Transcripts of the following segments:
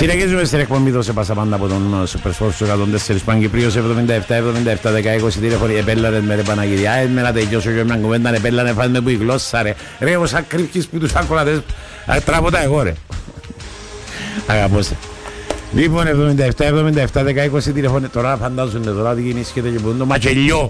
Συνεχίζουμε στην εκπομπή δώσε πάσα πάντα από τον Super Sports 104 Παγκυπρίος 77-77-10-20 τηλεφωνή. Επέλανε με ρε Παναγίδια, με να τελειώσω και μια κουβέντα, επέλανε φάνε που η γλώσσα ρε. Ρε όσα κρύφκεις που τους ακολατές, τράβωτα εγώ ρε. Αγαπώ σε. Λοιπόν 77-77-10-20 τηλεφωνή, τώρα φαντάζονται τώρα ότι γεννήσκεται και πούν το Μακελιό,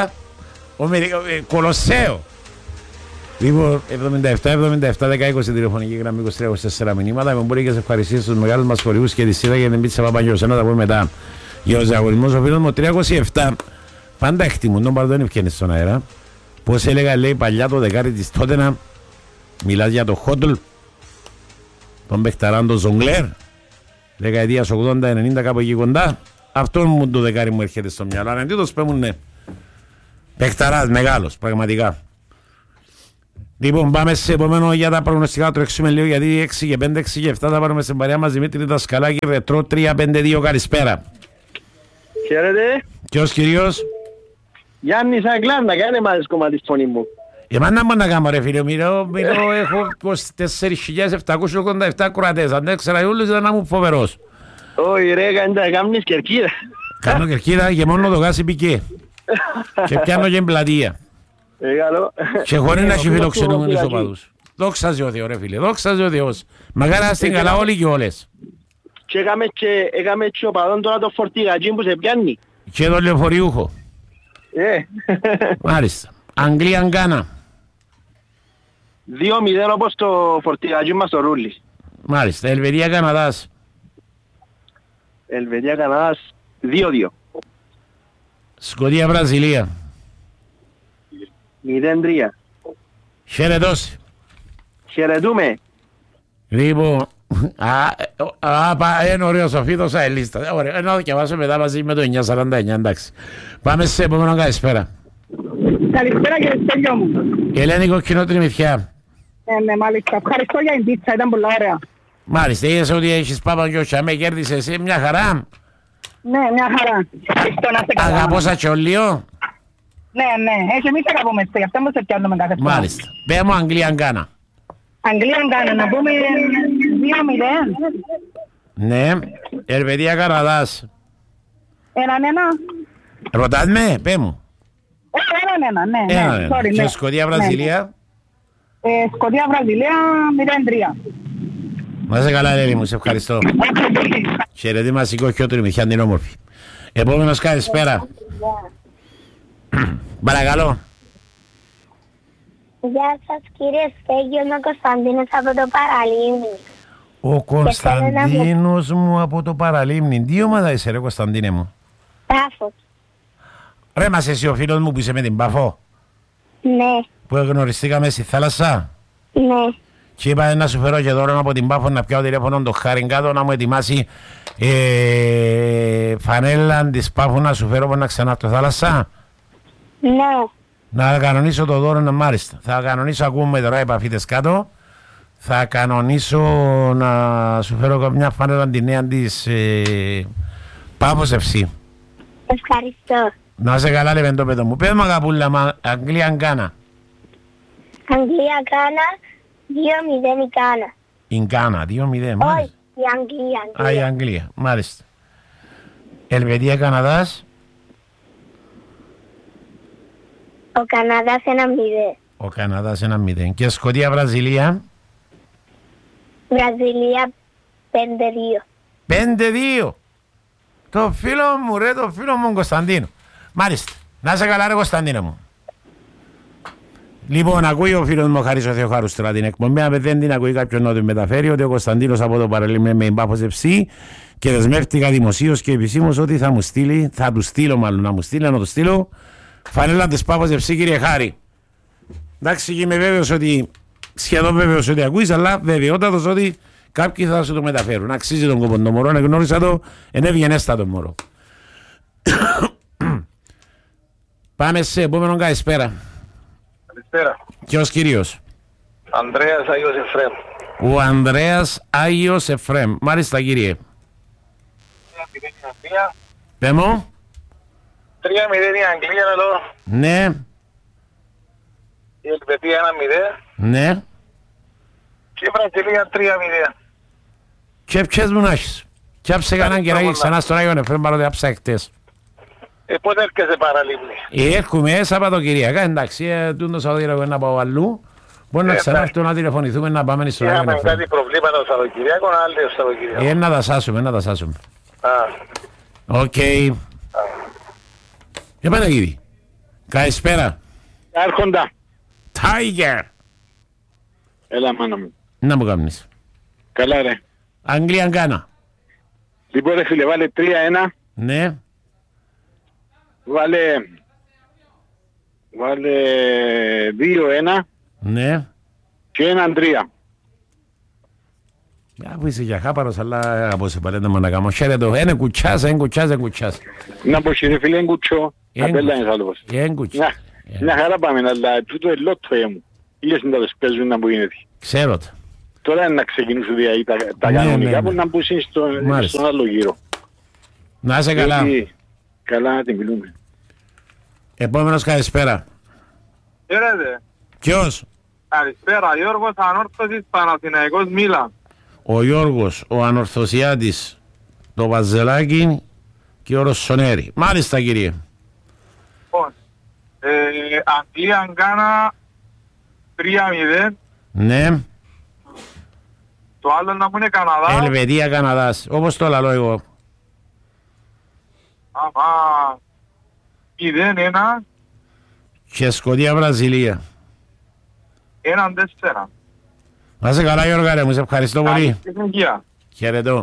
Κολοσσέο. Λοιπόν, 77-77-10-20 τηλεφωνική γραμμή 23-24 μηνύματα. Με μπορεί και σε ευχαριστήσω στους μεγάλους μας χορηγούς και τη σειρά για την πίτσα Παπαγιώσα. Να τα πούμε μετά. Για ο διαγωνισμός ο φίλος μου 327. Πάντα εκτιμούν τον Παρδόν ευκαινή στον αέρα. Πώς έλεγα, λέει παλιά το δεκάρι της Τότενα. Μιλάς για το Χότλ. Τον παιχταράν το Ζογκλέρ. Δεκαετίας 80-90 κάπου εκεί κοντά. Αυτό μου το δεκάρι μου έρχεται στο μυαλό. Αντίθετος πέμουν ναι. Παιχταράς μεγάλος πραγματικά. Λοιπόν, πάμε σε επόμενο για τα προγνωστικά. Τρέξουμε λίγο γιατί 6 και 5, 6 και 7 θα πάρουμε στην παρέα μας Δημήτρη Δασκαλάκη, Ρετρό 352. Καλησπέρα. Χαίρετε. Ποιος κυρίως? Γιάννης Αγκλάντα, κάνε μας κομμάτι της φωνή μου. Εμένα μόνο να κάνω ρε φίλε, μιλώ έχω 24.787 κρατές. Αν δεν ξέρα όλους ήταν να μου φοβερός. Όχι ρε, κάνεις κερκίδα. Κάνω κερκίδα και μόνο το γάσι πικέ. Και πιάνω και πλατεία. Και χωρίς να έχει φιλοξενούμενους οπαδούς. Δόξαζε ο Θεός ρε φίλε, δόξαζε ο Θεός. Μακάρι να στην καλά όλοι και όλες. Και έκαμε και οπαδόν τώρα το φορτηγατζίν που σε πιάνει. Και το λεωφοριούχο. Μάλιστα. Αγγλία Γκάνα. 2-0 όπως το φορτηγατζίν μας το Ρούλης. Μάλιστα. Ελβετία Καναδάς. Ελβετία Καναδάς 2-2. Σκοτία Βραζιλία. 0-3. Χαιρετός. Χαιρετούμε. Λοιπόν, είναι ωραίος ο Φίδος αελίστα. Να διαβάσω μετά μαζί με το 949, εντάξει. Πάμε σε επόμενο καλησπέρα. Καλησπέρα κύριε Στέλιο μου. Ελένη κοινό Τριμηθιά. Ναι, μάλιστα. Ευχαριστώ για την πίτσα, ήταν πολύ ωραία. Μάλιστα, είδες ότι έχεις Παπαγιώσα, με κέρδισες εσύ, μια χαρά. Ναι, μια χαρά. Ευχαριστώ να είστε καλά. Αγαπώ σαν τσολίο. Ναι, έτσι εμείς αγαπούμε, γι' αυτό μας πιάνουμε κάθε φορά. Μάλιστα. Πες μου Αγγλία Γκάνα. Αγγλία Γκάνα, να πούμε 2-0. Ναι. Ελβετία Καναδάς. 1-1. Ρωτάς με, πες μου. 1-1, ναι. Sorry, Και ναι. Σκοτία Βραζιλία. Σκοτία Βραζιλία 0-3. Να είσαι καλά Ελένη μου, σε ευχαριστώ. Χαιρετή μας σηκώ και ότριμη, χιάν την όμορφη. Επόμενος καλησπέρα. Παρακαλώ. Γεια σας κύριε Στέγιο, είμαι ο Κωνσταντίνος από το Παραλίμνη. Ο Κωνσταντίνος μου από το Παραλίμνη. Τι ομάδα είσαι ρε Κωνσταντίνε μου? Πάφος. Ρε μας εσύ ο φίλος μου που είσαι με την Πάφο. Ναι. Που γνωριστήκαμε στη θάλασσα. Ναι. Και είπα να σου φέρω και δώρο από την Πάφο να πιάω τηλέφωνο το Χάριν κάτω να μου ετοιμάσει φανέλα της Πάφου να σου φέρω να ξανάρθω θάλασσα. Ναι. Να κανονίσω το δώρο να μάλιστα. Θα κανονίσω, ακούμε τώρα επαφήτες κάτω. Θα κανονίσω να σου φέρω μια φανέλα τη νέα της Πάφος FC. Ευχαριστώ. Να είσαι καλά λεβέντο παιδό μου. Πες μου αγαπούλα, Αγγλία Γκάνα. Αγγλία Γκάνα 2-0 η Γκάνα. Η Γκάνα 2-0. Όχι, η Αγγλία. Α, η Αγγλία, μάλιστα. Ελβετία Καναδάς. Ο Καναδάς 1-0. Ο Καναδάς 1-0. Και Σκοτία Βραζιλία. Βραζιλία 5-2. 5-2. Το φίλο μου ρε, το φίλο μου Κωνσταντίνο. Μάλιστα. Να είσαι καλά ρε Κωνσταντίνο μου. Λοιπόν, ακούει ο φίλος μου ο Χαρίς ο Θεοχάρους τώρα την εκπομπή. Αν δεν την ακούει κάποιον να την μεταφέρει, ότι ο Κωνσταντίνος από το Παραλίμνη με Πάφος FC και δεσμεύτηκα δημοσίως και επισήμως ότι θα μου στείλει, θα του στείλω μάλλον, να μου στείλει, να το στείλω φανέλα της Πάφος FC κύριε Χάρη. Εντάξει, και είμαι βέβαιος ότι, σχεδόν βέβαιος ότι ακούεις, αλλά βεβαιότατος ότι κάποιοι θα σου το μεταφέρουν. Αξίζει τον κόπο το μωρό, γνώρισα το, ενέβγαινέστα το μωρό. Πάμε σε επόμενο καλησπέρα. Καλησπέρα. Ποιος κυρίως? Ανδρέας Άγιος Εφραίμ. Ο Ανδρέας Άγιος Εφραίμ. Μάλιστα κύριε. 3-0 η Αγγλία. Πες μου. 3-0 η Αγγλία εδώ. Ναι. Η Ελβετία 1-0. Ναι. Και η Βραζιλία 3-0. Και ποιες μου να έχεις. Και άψε κανέναν κεράκι ξανά στον Άγιον Εφραίμ παρότι άψα εκτές. Πότε έρχεσαι Παραλίμνη? Έρχομαι Σαββατοκυριακά, εντάξει, τούτο Σαββατοκυριακό να πάω αλλού. Μπορεί να ξανάρθω να τηλεφωνηθούμε να πάμε στον Άγιον Είχαμε Εφραίμ. κάτι προβλήματα το Σαββατοκυριακό, άλλο το Σαββατοκυριακό. Να τα σάσουμε, να τα σάσουμε. Α, Οκ. Και Παναγίδη. Καλησπέρα. Άρχοντα. Tiger. Έλα μάνα μου. Να μου κάνεις. Καλά ρε. Αγγλία Γκάνα. Λοιπόν ρε φίλε, βάλε 3-1. Ναι. Βάλε 2-1 Ναι. και 1-3. Που είσαι για χάπαρος, αλλά από σε παλέτα μου να κάνω. Χαίρετο. Ένα κουτσάς, ένα κουτσάς, ένα κουτσάς. Να πω ρε φίλε, εγκουτσό. Απέλα είναι άλλος. Ένα κουτσάς. Μια χαρά πάμε, αλλά τούτο ελότο μου. Ήλιες να το παίζουν να που γίνεται. Ξέρω το. Τώρα είναι να ξεκινήσουν δηλαδή τα Ναι, κανονικά ναι, που ναι. να μπουν Μάλιστα. στον άλλο γύρο. Να είσαι καλά. Διότι καλά να την μιλούμε. Επόμενος καλησπέρα. χαίρετε. Ποιος? Καλησπέρα, Γιώργος Ανόρθωσης, Παναθηναϊκός Μίλαν. Ο Γιώργος, ο Ανορθωσιάτης, το Βαζελάκι και ο Ρωσονέρη. Μάλιστα κύριε. Λοιπόν, Αγγλία Γκάνα 3-0. Ναι. Το άλλο να μου είναι Καναδά. Ελβετία Καναδάς. Όπως το λαλώ εγώ. Αμά. 0-1. Και Σκοτία Βραζιλία. 1-4. Να είσαι καλά Γιώργα ρε μου, σε ευχαριστώ πολύ. Τεχνικία. Χαιρετώ.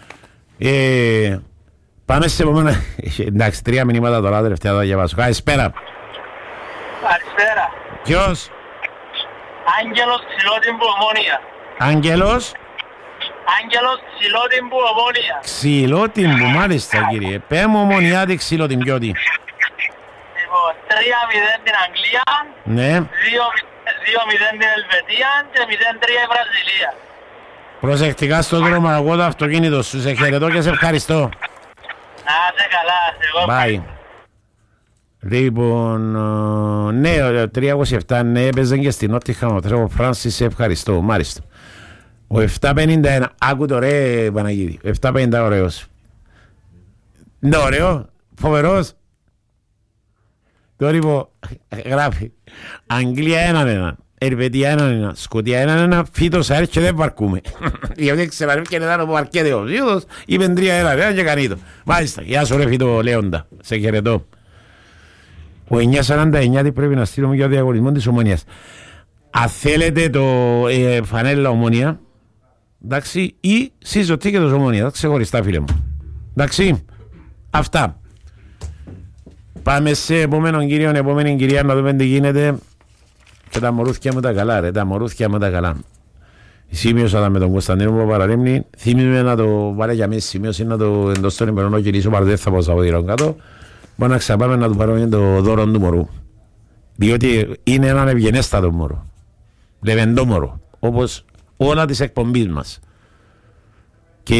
Πάμε σε επόμενα. Εντάξει, 3 μηνύματα τώρα τελευταία θα διαβάσω. Καλησπέρα. Καλησπέρα. Ποιος? Άγγελος Ξυλότυμπου Ομόνια. Άγγελος Άγγελος Ξυλότυμπου Ομόνια. Ξυλότυμπου, μάλιστα κύριε. Πέ μου Ομονιάτη Ξυλότυμπιώτη. Λοιπόν, 3-0 την Αγγλία, Ναι. 2-0 την Ελβετία και 0-3 η Βραζιλία. Προσεκτικά στον δρόμο, εγώ το αυτοκίνητο σου. Σε χαιρετώ και σε ευχαριστώ. Να είσαι καλά, εγώ. Bye. Λοιπόν, ναι, 327, ναι, έπαιζε και στην Νότιχαμ ο Τρέβο Φράνσις, σε ευχαριστώ, μάλιστα. Ο 751, άκου το ρε Παναγίδη, 750 ωραίος. Ναι, ωραίο, φοβερός. Τώρα λοιπόν, γράφει, Αγγλία 1-1, Ελβετία 1-1, Σκοτία 1-1, φύτος αέρες και δεν βαρκούμε. Γιατί ξέραμε και είναι εδώ που βαρκέται ο φύτος, είπεν 3-1 και κάνει το. Μάλιστα, γεια σου ρε φύτο Λέοντα, σε χαιρετώ. Ο 949 τι πρέπει να στείλουμε για διαγωνισμό της Ομονίας. Αν θέλετε το φανέλα Ομονία, εντάξει, ή συζωτήκετος Ομονία, ξεχωριστά φίλε μου. Εντάξει, αυτά. Πάμε σε επόμενον κύριο, επόμενη κυρία να δούμε τι γίνεται. Και τα μορούθια μου τα καλά ρε, τα μορούθια μου τα καλά. Σημείωσα τα με τον Κωνσταντίνο Παπαραλίμνη. Θύμιζε να το βάλε για μέσα σημείωση, να το εντός των ημερών κυρίσω, παρά δεν θα πω στα ποδήλων κάτω. Μπορεί να ξαπάμε να του πάρουμε το δώρο του μωρού. Διότι είναι έναν ευγενέστατο μωρό. Λεβεντό μωρό. Όπως όλα της εκπομπής μας. Και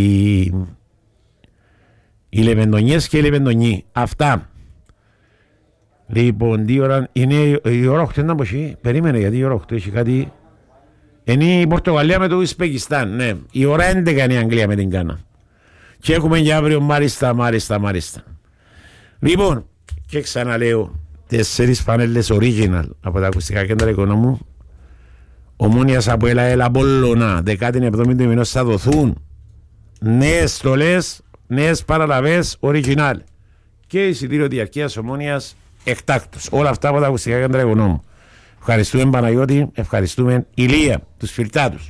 οι λεβεντονιές και οι λεβεντονιοί. Αυτά. Λοιπόν, τι ώρα είναι η ώρα 8 να πω εσύ. Περίμενε γιατί η ώρα 8 έχει κάτι. Είναι η Πορτογαλία με το Ουσπεκιστάν. Ναι. Η ώρα 11 είναι η Αγγλία με την Κάνα. Και έχουμε για αύριο μάλιστα. Λοιπόν, και ξαναλέω, 4 φανέλες original από τα ακουστικά κέντρα Οικονομού. Ομόνιας από Ελαέλα Απόλλωνα, 17η του μηνός θα δοθούν νέες στολές, νέες παραλαβές original και εισιτήριο διαρκείας Ομόνιας εκτάκτος. Όλα αυτά από τα ακουστικά κέντρα Οικονομού. Ευχαριστούμε Παναγιώτη, ευχαριστούμε Ηλία, τους φιλτάτους.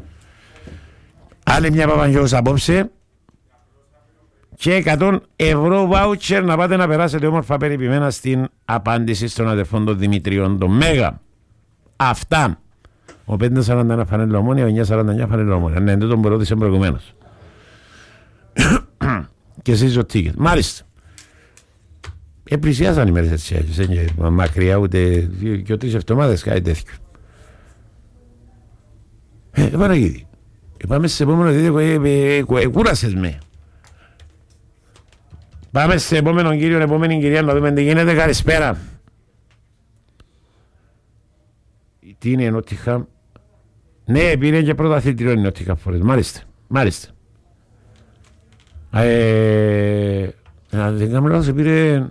Άλλη μια Παπαγιώτος απόψε. Και 100 ευρώ βάουτσερ να πάτε να περάσετε όμορφα περιποιημένα στην απάντηση στον αδερφόν των Δημητριών, τον Μέγα. Αυτά. Ο 541 φανέλα Ομόνια, ο 949 φανέλα Ομόνια. Ναι, δεν τον ρώτησε προηγουμένως. Και εσείς ο τίκετ. Μάλιστα. Πλησιάζαν οι μέρες έτσι, μακριά ούτε 2-3 εβδομάδες κάτι τέτοιο. Παναγίδη. Πάμε σε επόμενο δίδυμο, κούρασες με. Πάμε σε επόμενον κύριο, επόμενη κυρία να δούμε τι γίνεται. Καλησπέρα. Τι είναι η Νότιχαμ? Ναι, πήρε και πρωταθλητριό η Νότιχαμ Φορές. Μάλιστα. Μάλιστα. Δεν κάνω λάθος, πήρε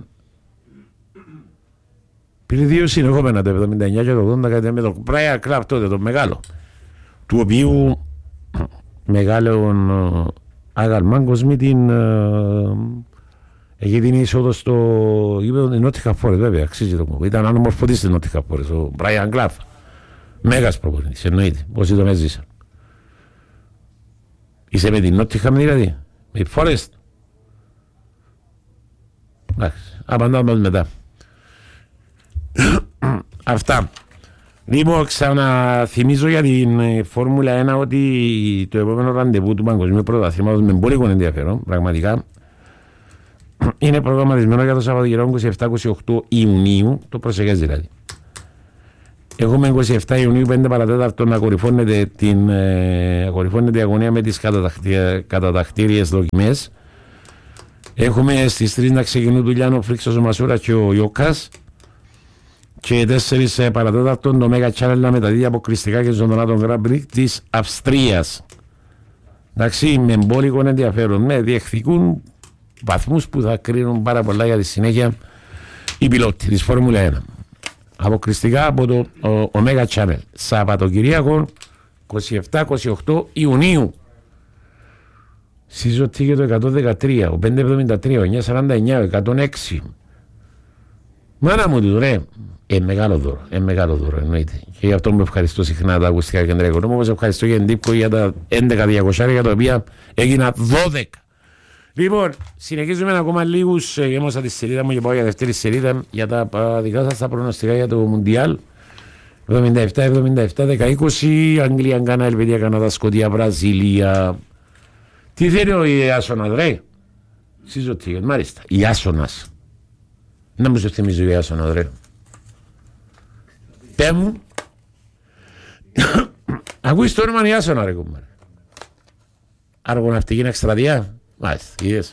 2 συνεχόμενα, το 79 και το 80, κάτι με τον Brian Clough τότε, τον μεγάλο, του οποίου μεγάλον αγαλμάγκος με την έχει την είσοδο στο γήπεδο της Nottingham Forest, βέβαια, αξίζει το κόμμα. Ήταν ανομορφωτής της Nottingham Forest, ο Brian Clough. Μέγας προπονητής, εννοείται, όσοι τον έζησαν. Είσαι με την Nottingham δηλαδή, με τη Forest. Εντάξει, απαντάμε μετά. Αυτά. Λοιπόν, ξαναθυμίζω για την Φόρμουλα 1 ότι το επόμενο ραντεβού του Παγκοσμίου Πρωταθλήματος με πολύ ενδιαφέρον, πραγματικά, είναι προγραμματισμένο για το Σαββατοκύριακο 27-28 Ιουνίου, το προσεχές δηλαδή. Έχουμε 27 Ιουνίου 5 παρατέταρτο να κορυφώνεται η αγωνία με τις κατατακτήριες δοκιμές. Έχουμε στις 3 να ξεκινούν του Λιάνο Φρίξος, ο Μασούρα και ο Ιώκας. Και 4 παρατέταρτον το Mega Challenge να μεταδίδει αποκλειστικά και ζωντανά τον Grand Prix της Αυστρίας. Εντάξει, με εμπόλικο ενδιαφέρον. Ναι, διεκδικούν βαθμούς που θα κρίνουν πάρα πολλά για τη συνέχεια οι πιλότοι της Φόρμουλα 1. Αποκλειστικά από το Mega Channel. Σαββατοκυριακό 27-28 Ιουνίου. Συζωτή για το 113, ο 573, ο 949, ο 106. Μάνα μου του ρε. Μεγάλο δώρο, εννοείται. Και γι' αυτό με ευχαριστώ συχνά τα ακουστικά κέντρα οικονομικού. Όπως ευχαριστώ για την Τύπκο για τα 11.200 για τα οποία έγινα 12. Λοιπόν, συνεχίζουμε ακόμα λίγους. Έμωσα τη σελίδα μου και πάω για δεύτερη σελίδα για τα δικά σας τα προνοστικά για το Μουντιάλ. 77-77, 10-20, Αγγλία, Γκάνα, Ελβετία, Καναδά, Σκοτία, Βραζίλια. Τι θέλει ο Ιάσονας, ρε. Συζωτή, μάλιστα. Ιάσονας. Να μου σου θυμίζω Ιάσονας, ρε. Πέ μου. Ακούεις το όνομα Ιάσονα, ρε κομμάρε. Αργοναυτική εκστρατεία. Μάλιστα, είδες.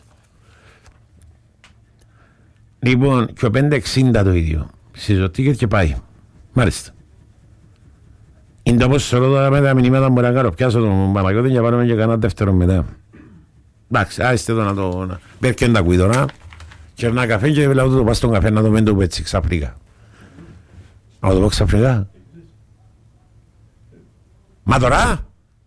Λοιπόν, και ο 560 το ίδιο. Συζωτήκε και πάει. Μάλιστα. Είναι το πόσο τώρα με τα μηνύματα μπορεί να κάνω. Πιάσω τον Παπαγιώτη και πάρουμε και κανένα δεύτερο μετά. Εντάξει, άστε το να το... Πέρκεν τα κουίδωνα. Κερνά καφέ και λαού το πας στον καφέ να το μένω που έτσι ξαφρικά. Να το πω ξαφρικά. Μα τώρα!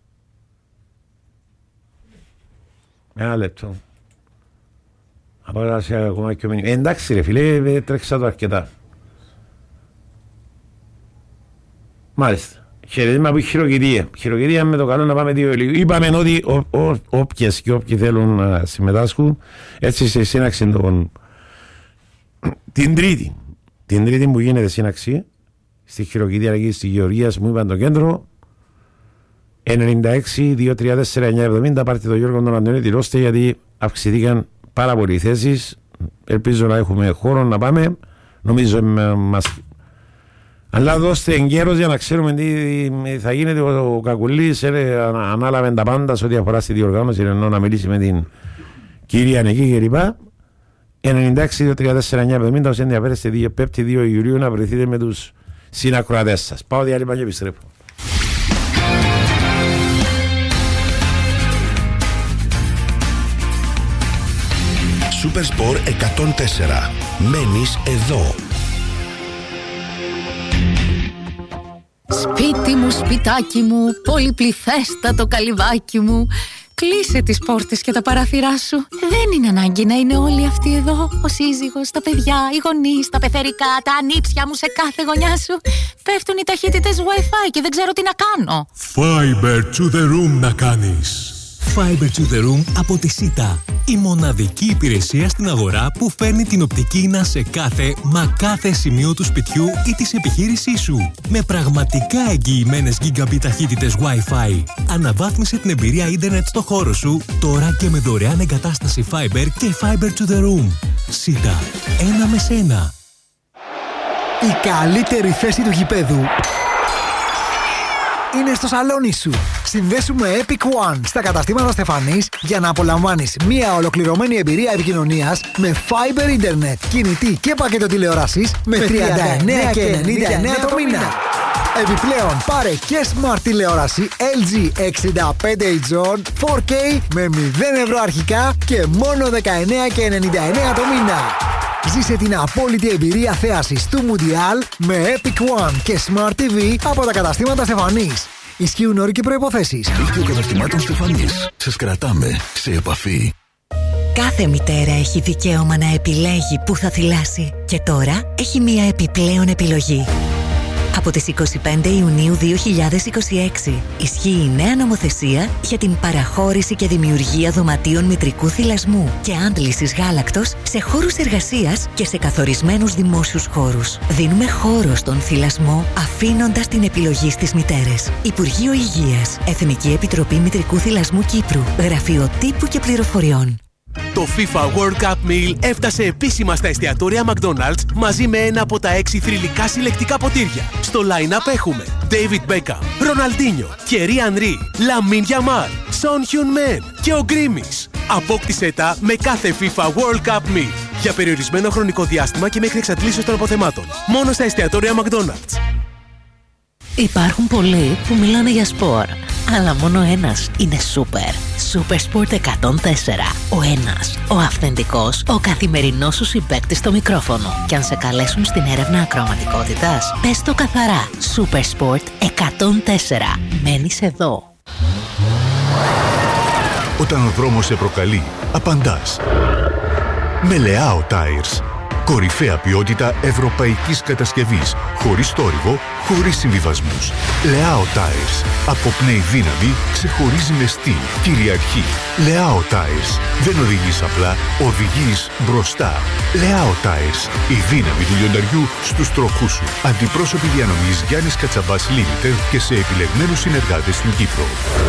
Ένα λεπτό. Απαγράσε ακόμα και ο μήνυμα. Εντάξει ρε φίλε, τρέξα το αρκετά. Μάλιστα. Χαιρετίσμα από χειροκητία. Χειροκητία με το καλό να πάμε 2 λίγο. Είπαμε ότι όποιες και όποιοι θέλουν να συμμετάσχουν, έτσι σε σύναξη την Τρίτη. Την Τρίτη που γίνεται σύναξη, στη χειροκητία εκεί στη Γεωργίας, μου είπαν το κέντρο, 96-234-970, πάρτε το Γιώργο τον Αντωνίου, τηρώστε γιατί αυξηθήκαν πάρα πολλοί θέσεις. Ελπίζω να έχουμε χώρο να πάμε. Νομίζω μας... Αλλά δώστε εγκαίρως για να ξέρουμε τι θα γίνεται. Ο Κακουλής ανάλαβε τα πάντα σε ό,τι αφορά στη διοργάνωση, ενώ να μιλήσει με την κυρία Νική κλπ. 96-234-970, όσοι ενδιαφέρεστε 5η 2 Ιουλίου να βρεθείτε με τους συνακροατές σας. Πάω διάλειμμα και επιστρέφω. Super Sport 104. Μένεις εδώ. Σπίτι μου, σπιτάκι μου, πολυπληθέστατο καλυβάκι μου. Κλείσε τις πόρτες και τα παράθυρά σου. Δεν είναι ανάγκη να είναι όλοι αυτοί εδώ. Ο σύζυγος, τα παιδιά, οι γονείς, τα πεθερικά, τα ανήψια μου σε κάθε γωνιά σου. Πέφτουν οι ταχύτητες Wi-Fi και δεν ξέρω τι να κάνω. Fiber to the room να κάνεις. Fiber to the room από τη ΣΥΤΑ. Η μοναδική υπηρεσία στην αγορά που φέρνει την οπτική ίνα σε κάθε σημείο του σπιτιού ή της επιχείρησής σου. Με πραγματικά εγγυημένες gigabit ταχύτητες Wi-Fi. Αναβάθμισε την εμπειρία ίντερνετ στο χώρο σου τώρα και με δωρεάν εγκατάσταση Fiber και Fiber to the room. ΣΥΤΑ. Ένα με σένα. Η καλύτερη θέση του γηπέδου είναι στο σαλόνι σου. Συνδέσου με Epic One στα καταστήματα Στεφανής για να απολαμβάνεις μια ολοκληρωμένη εμπειρία επικοινωνίας με Fiber Internet, κινητή και πακέτο τηλεόρασης με 39,99 το μήνα. Επιπλέον, πάρε και smart τηλεόραση LG 65H 4K με 0 ευρώ αρχικά και μόνο 19,99 το μήνα. Ζήσε την απόλυτη εμπειρία θέασης του Mundial με Epic One και Smart TV από τα καταστήματα Στεφανής. Ισχύουν όροι και προϋποθέσεις. Δίκτυο καταστημάτων Στεφανής. Σας κρατάμε σε επαφή. Κάθε μητέρα έχει δικαίωμα να επιλέγει που θα θυλάσει. Και τώρα έχει μία επιπλέον επιλογή. Από τις 25 Ιουνίου 2026 ισχύει η νέα νομοθεσία για την παραχώρηση και δημιουργία δωματίων μητρικού θυλασμού και άντλησης γάλακτος σε χώρους εργασίας και σε καθορισμένους δημόσιους χώρους. Δίνουμε χώρο στον θυλασμό αφήνοντας την επιλογή στις μητέρες. Υπουργείο Υγείας, Εθνική Επιτροπή Μητρικού Θυλασμού Κύπρου, Γραφείο Τύπου και Πληροφοριών. Το FIFA World Cup Meal έφτασε επίσημα στα εστιατόρια McDonald's μαζί με ένα από τα 6 θρυλικά συλλεκτικά ποτήρια. Στο line-up έχουμε David Beckham, Ροναλντίνιο, Thierry Henry, Lamine Yamal, Son Heung-min και ο Γκρίμις. Απόκτησέ τα με κάθε FIFA World Cup Meal για περιορισμένο χρονικό διάστημα και μέχρι εξαντλήσεως των αποθεμάτων. Μόνο στα εστιατόρια McDonald's. Υπάρχουν πολλοί που μιλάνε για σπορ, αλλά μόνο ένας είναι σούπερ. Super Sport 104. Ο ένας, ο αυθεντικός, ο καθημερινός σου συμπαίκτης στο μικρόφωνο. Και αν σε καλέσουν στην έρευνα ακροαματικότητας, πες το καθαρά. Super Sport 104. Μένεις εδώ. Όταν ο δρόμος σε προκαλεί, απαντάς. Με Leao Tires. Κορυφαία ποιότητα ευρωπαϊκής κατασκευής. Χωρίς θόρυβο, χωρίς συμβιβασμούς. Leao Tires. Αποπνέει δύναμη, ξεχωρίζει με στυλ, κυριαρχεί. Leao Tires. Δεν οδηγείς απλά, οδηγείς μπροστά. Leao Tires. Η δύναμη του λιονταριού στους τροχούς σου. Αντιπρόσωποι διανομής Γιάννης Κατσαμπάς Limited και σε επιλεγμένους συνεργάτες στην Κύπρο.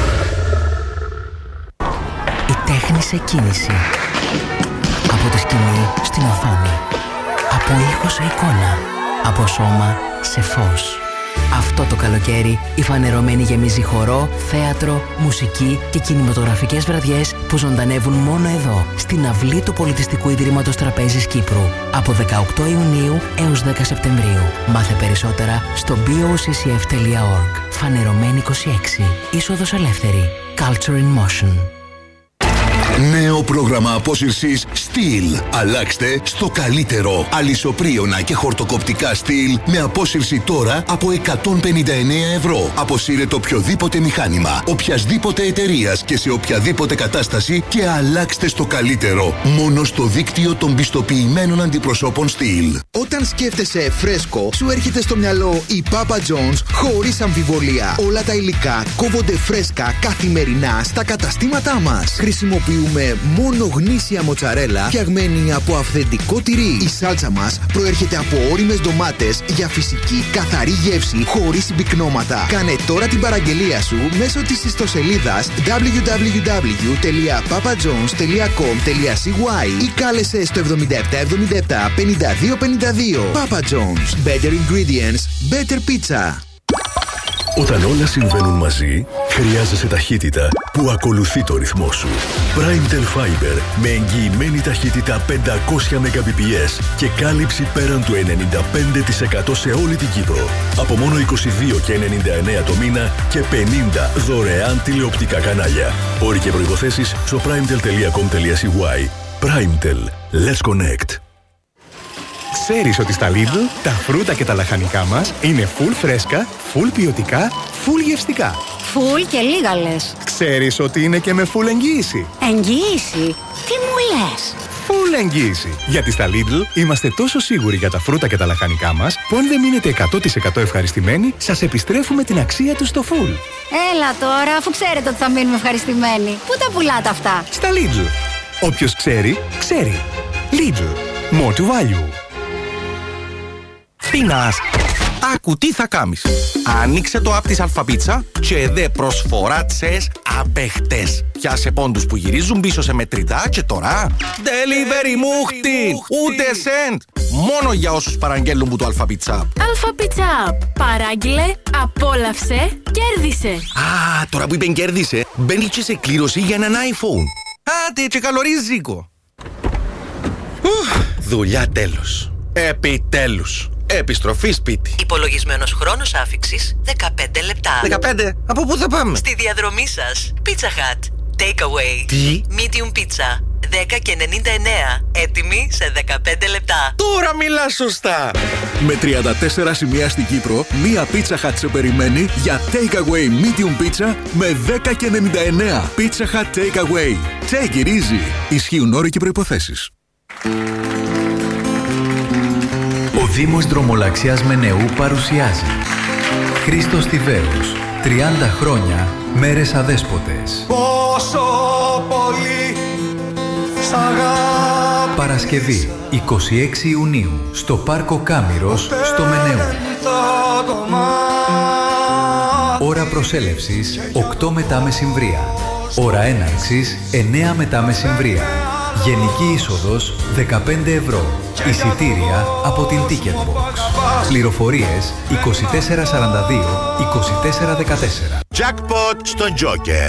Η τέχνη σε κίνηση. Από τη σκηνή στην οθόνη. Από ήχο σε εικόνα. Από σώμα σε φως. Αυτό το καλοκαίρι η Φανερωμένη γεμίζει χορό, θέατρο, μουσική και κινηματογραφικές βραδιές που ζωντανεύουν μόνο εδώ, στην αυλή του Πολιτιστικού Ιδρύματος Τραπέζης Κύπρου. Από 18 Ιουνίου έως 10 Σεπτεμβρίου. Μάθε περισσότερα στο boccf.org. Φανερωμένη 26. Είσοδος ελεύθερη. Culture in Motion. Νέο πρόγραμμα απόσυρσης Steel. Αλλάξτε στο καλύτερο. Αλυσοπρίωνα και χορτοκοπτικά Steel με απόσυρση τώρα από 159 ευρώ. Αποσύρετε οποιοδήποτε μηχάνημα, οποιασδήποτε εταιρείας και σε οποιαδήποτε κατάσταση και αλλάξτε στο καλύτερο. Μόνο στο δίκτυο των πιστοποιημένων αντιπροσώπων Steel. Όταν σκέφτεσαι φρέσκο, σου έρχεται στο μυαλό η Papa John's χωρίς αμφιβολία. Όλα τα υλικά κόβονται φρέσκα καθημερινά στα καταστήματά μας. Χρησιμοποιούμε μόνο γνήσια μοτσαρέλα φτιαγμένη από αυθεντικό τυρί. Η σάλτσα μας προέρχεται από ώριμες ντομάτες για φυσική καθαρή γεύση χωρίς συμπυκνώματα. Κάνε τώρα την παραγγελία σου μέσω της ιστοσελίδας www.papajohns.com.cy ή κάλεσε στο 7777 5252. Papa John's. Better ingredients, better pizza. Όταν όλα συμβαίνουν μαζί, χρειάζεσαι ταχύτητα που ακολουθεί το ρυθμό σου. Primetel Fiber με εγγυημένη ταχύτητα 500 Mbps και κάλυψη πέραν του 95% σε όλη την Κύπρο. Από μόνο 22,99 το μήνα και 50 δωρεάν τηλεοπτικά κανάλια. Όροι και προϋποθέσεις στο primetel.com.cy. Primetel. Let's connect. Ξέρεις ότι στα Lidl τα φρούτα και τα λαχανικά μας είναι full φρέσκα, full ποιοτικά, full γευστικά. Φουλ και λίγα λες. Ξέρεις ότι είναι και με full εγγύηση. Εγγύηση? Τι μου λες? Full εγγύηση. Γιατί στα Lidl είμαστε τόσο σίγουροι για τα φρούτα και τα λαχανικά μας που αν δεν μείνετε 100% ευχαριστημένοι, σας επιστρέφουμε την αξία τους στο full. Έλα τώρα, αφού ξέρετε ότι θα μείνουμε ευχαριστημένοι. Πού τα πουλάτε αυτά? Στα Lidl. Όποιος ξέρει, ξέρει. Lidl. More to value. Πίνας, άκου τι θα κάνεις. Ανοίξε το app της Αλφαπίτσα και δε προσφορά τσες απέχτες. Πιάσε πόντους που γυρίζουν πίσω σε μετρητά και τώρα delivery μούχτη, ούτε cent. Μόνο για όσους παραγγέλνουν που το Αλφαπίτσα. Αλφαπίτσα, παράγγειλε, απόλαυσε, κέρδισε. Α, τώρα που είπεν κέρδισε, μπαίνει και σε κλήρωση για έναν iPhone. Άτε και καλό ρίζικο. Δουλειά τέλος. Επιτέλους. επιστροφή σπίτι. Υπολογισμένος χρόνος άφιξης 15 λεπτά. 15? Από πού θα πάμε? Στη διαδρομή σας. Pizza Hut. Take away. Τι? Medium pizza. 10,99. Έτοιμη σε 15 λεπτά. Τώρα μιλάς σωστά. Με 34 σημεία στην Κύπρο, μία Pizza Hut σε περιμένει για Take Away Medium Pizza με 10,99. Pizza Hut Take Away. Take it easy. Ισχύουν όροι και προϋποθέσεις. Ο Δήμος Δρομολαξίας Μενεού παρουσιάζει Χρήστος Τιβέρος. 30 χρόνια μέρες αδέσποτες. Πόσο πολύ σ' αγάπη. Παρασκευή 26 Ιουνίου στο Πάρκο Κάμηρος στο Μενεού. Ώρα προσέλευσης 8 μετά μεσημβρία. Ώρα έναρξης 9 μετά μεσημβρία. Γενική είσοδος 15 ευρώ. Εισιτήρια από την Ticketbox. Πληροφορίες 2442 2414. Jackpot στον Joker.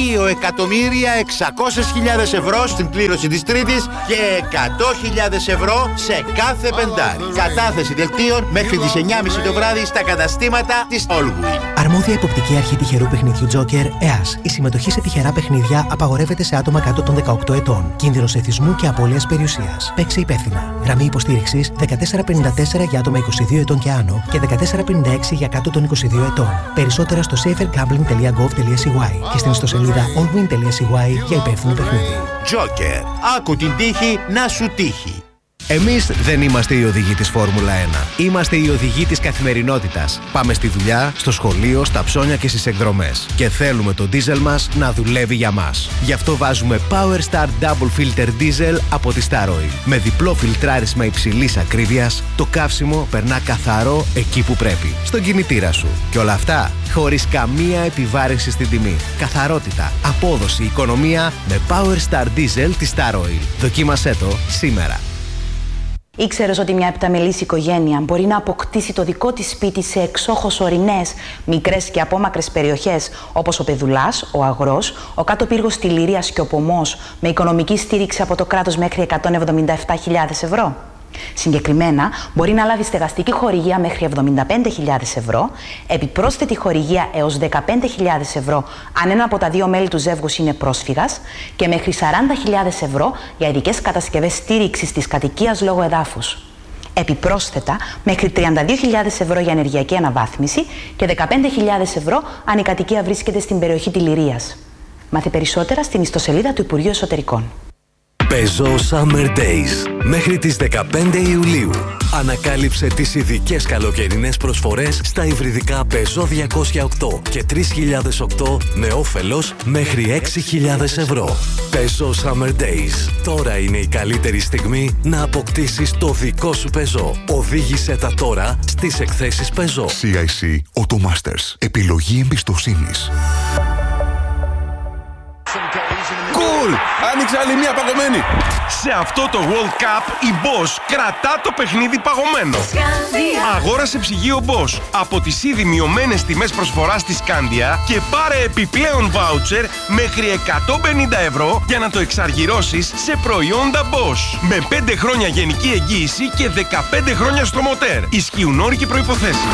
2.600.000 ευρώ στην πλήρωση της Τρίτης και 100.000 ευρώ σε κάθε πεντάρι. Κατάθεση δελτίων μέχρι τις 9.30 το βράδυ στα καταστήματα της Allwin. Αρμόδια υποπτική αρχή τυχερού παιχνιδιού Joker, ΕΑΣ. Η συμμετοχή σε τυχερά παιχνίδια απαγορεύεται σε άτομα κάτω των 18 ετών. Κίνδυνος εθισμού και απώλειας περιουσίας. Παίξε υπεύθυνα. Γραμμή υποστήριξης 1454 για άτομα 22 ετών και άνω και 1456 για κάτω των 22 ετών. Περισσότερα στο safergambling.gov.cy και στην ιστοσελίδα allwin.cy για υπεύθυνο παιχνίδι. Joker. Άκου την τύχη να σου τύχει. Εμείς δεν είμαστε οι οδηγοί της Φόρμουλα 1. Είμαστε οι οδηγοί της καθημερινότητας. Πάμε στη δουλειά, στο σχολείο, στα ψώνια και στις εκδρομές. Και θέλουμε το ντίζελ μας να δουλεύει για μας. Γι' αυτό βάζουμε Power Star Double Filter Diesel από τη Star Oil. Με διπλό φιλτράρισμα υψηλής ακρίβειας, το καύσιμο περνά καθαρό εκεί που πρέπει. Στον κινητήρα σου. Και όλα αυτά χωρίς καμία επιβάρυνση στην τιμή. Καθαρότητα, απόδοση, οικονομία με Power Star Diesel της Star Oil. Δοκίμασέ το σήμερα. Ήξερες ότι μια επταμελής οικογένεια μπορεί να αποκτήσει το δικό της σπίτι σε εξόχως ορεινές, μικρές και απόμακρες περιοχές όπως ο Πεδουλάς, ο Αγρός, ο Κάτω Πύργος της Λυρίας και ο Πομός, με οικονομική στήριξη από το κράτος μέχρι 177.000 ευρώ. Συγκεκριμένα, μπορεί να λάβει στεγαστική χορηγία μέχρι 75.000 ευρώ, επιπρόσθετη χορηγία έως 15.000 ευρώ αν ένα από τα δύο μέλη του ζεύγους είναι πρόσφυγας και μέχρι 40.000 ευρώ για ειδικές κατασκευές στήριξης της κατοικίας λόγω εδάφους. Επιπρόσθετα, μέχρι 32.000 ευρώ για ενεργειακή αναβάθμιση και 15.000 ευρώ αν η κατοικία βρίσκεται στην περιοχή της Λυρίας. Μάθε περισσότερα στην ιστοσελίδα του Υπουργείου Εσωτερικών. Peugeot Summer Days. Μέχρι τις 15 Ιουλίου. Ανακάλυψε τις ειδικές καλοκαιρινές προσφορές στα υβριδικά Peugeot 208 και 3008 με όφελος μέχρι 6.000 ευρώ. Peugeot Summer Days. Τώρα είναι η καλύτερη στιγμή να αποκτήσεις το δικό σου Peugeot. Οδήγησε τα τώρα στις εκθέσεις Peugeot. CIC Automasters. Επιλογή εμπιστοσύνης. Cool! Άνοιξε άλλη μία παγωμένη! Σε αυτό το World Cup η Bosch κρατά το παιχνίδι παγωμένο. Αγόρασε ψυγείο Bosch από τις ήδη μειωμένες τιμές προσφοράς της Scandia και πάρε επιπλέον voucher μέχρι 150 ευρώ για να το εξαργυρώσεις σε προϊόντα Bosch. Με 5 χρόνια γενική εγγύηση και 15 χρόνια στο μοτέρ. Ισχύουν όροι και προϋποθέσεις.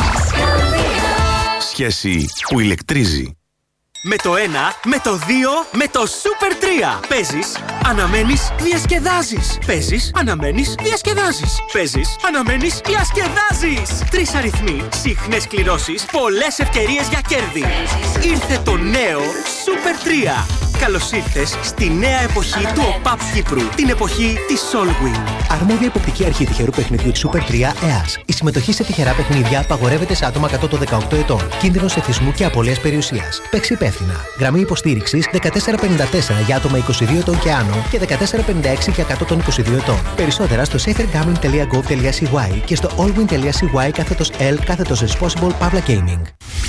Σχέση που ηλεκτρίζει. Με το 1, με το 2, με το Super 3. Παίζεις, αναμένεις, διασκεδάζεις. Παίζεις, αναμένεις, διασκεδάζεις. Παίζεις, αναμένεις, διασκεδάζεις. 3 αριθμοί, συχνές κληρώσεις, πολλές ευκαιρίες για κέρδη. Ήρθε το νέο Super 3. Καλώς ήρθες στη νέα εποχή του ΟΠΑΠ Κύπρου. Την εποχή της Allwin. Αρμόδια υποπτική αρχή τυχερού παιχνιδιού της Super 3 ΕΑΣ. Η συμμετοχή σε τυχερά παιχνίδια απαγορεύεται σε άτομα κάτω των 18 ετών. Κίνδυνος εθισμού και απώλειας περιουσίας. Παίξε υπεύθυνα. Γραμμή υποστήριξης 1454 για άτομα 22 ετών και άνω και 1456 για κάτω των 22 ετών. Περισσότερα στο safergambling.gov.cy και στο allwin.cy/L/responsible Pavla Gaming.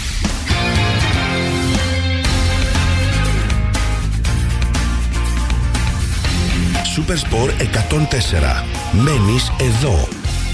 Supersport 104. Μένεις εδώ.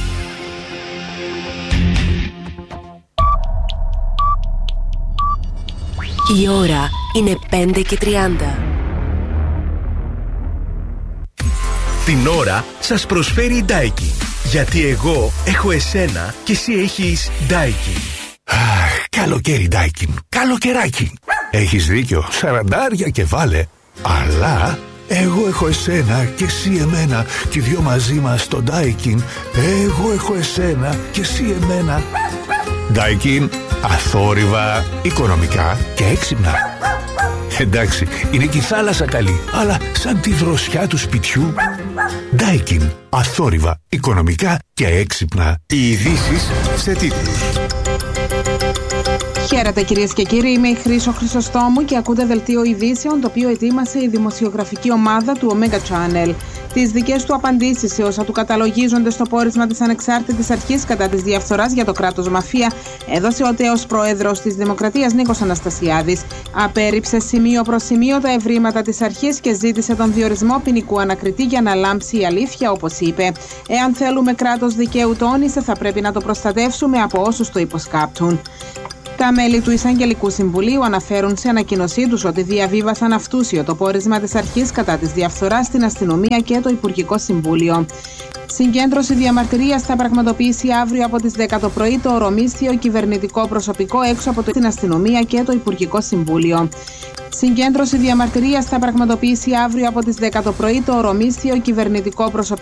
Η ώρα είναι 5:30. Την ώρα σας προσφέρει η Daikin. Γιατί εγώ έχω εσένα και εσύ έχεις Daikin. Καλοκαίρι Daikin, καλοκαιράκι. Έχεις δίκιο, 40 και βάλε. Αλλά εγώ έχω εσένα και εσύ εμένα και οι δυο μαζί μας στο Daikin. Εγώ έχω εσένα και εσύ εμένα. Daikin, αθόρυβα, οικονομικά και έξυπνα. Εντάξει, είναι και η θάλασσα καλή, αλλά σαν τη δροσιά του σπιτιού. Daikin, αθόρυβα, οικονομικά και έξυπνα. Οι ειδήσεις σε τίτλους. Χαίρετε κυρίες και κύριοι, είμαι η Χρύσο Χρυσοστόμου και ακούτε δελτίο ειδήσεων το οποίο ετοίμασε η δημοσιογραφική ομάδα του Omega Channel. Τις δικές του απαντήσεις σε όσα του καταλογίζονται στο πόρισμα της Ανεξάρτητης Αρχής κατά της διαφθοράς για το κράτος μαφία έδωσε ο τέος πρόεδρος της Δημοκρατίας Νίκος Αναστασιάδης. Απέρριψε σημείο προς σημείο τα ευρήματα της αρχής και ζήτησε τον διορισμό ποινικού ανακριτή για να λάμψει η αλήθεια, όπως είπε. Εάν θέλουμε κράτος δικαίου, τόνισε, θα πρέπει να το προστατεύσουμε από όσους το υποσκάπτουν. Τα μέλη του Εισαγγελικού Συμβουλίου αναφέρουν σε ανακοίνωσή τους ότι διαβίβασαν αυτούσιο το πόρισμα της αρχής κατά της διαφθοράς στην αστυνομία και το Υπουργικό Συμβούλιο. Συγκέντρωση διαμαρτυρίας θα πραγματοποιήσει αύριο από τις 10 το πρωί το ορομίσθιο κυβερνητικό προσωπικό έξω από την αστυνομία και το Υπουργικό Συμβούλιο. Συγκέντρωση διαμαρτυρίας θα πραγματοποιήσει αύριο από τις 10 το πρωί το ορομίσθιο κυβερνητικό προσωπικό